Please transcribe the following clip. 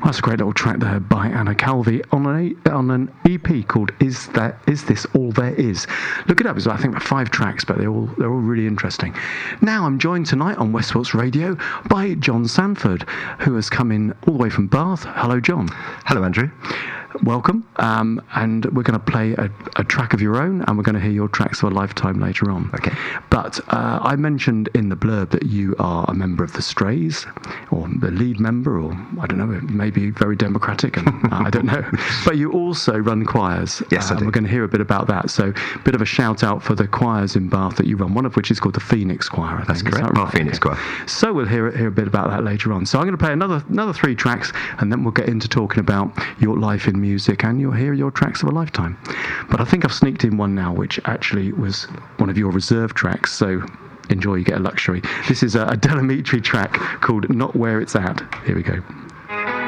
That's a great little track there by Anna Calvi on an EP called "Is This All There Is?" Look it up. It's I think about 5 tracks, but they're all really interesting. Now I'm joined tonight on Westport's Radio by John Sanford, who has come in all the way from Bath. Hello, John. Hello, Andrew. Welcome, and we're going to play a track of your own, and we're going to hear your tracks of a lifetime later on. Okay. But I mentioned in the blurb that you are a member of the Strays, or the lead member, or I don't know, maybe very democratic, and I don't know. But you also run choirs. Yes, I do. We're going to hear a bit about that. So a bit of a shout out for the choirs in Bath that you run, one of which is called the Phoenix Choir, I think. That's correct. Right? Phoenix Choir. So we'll hear a bit about that later on. So I'm going to play another 3 tracks, and then we'll get into talking about your life in music, and you'll hear your tracks of a lifetime. But I think I've sneaked in one now, which actually was one of your reserve tracks, so enjoy, you get a luxury. This is a Del Amitri track called Not Where It's At. Here we go.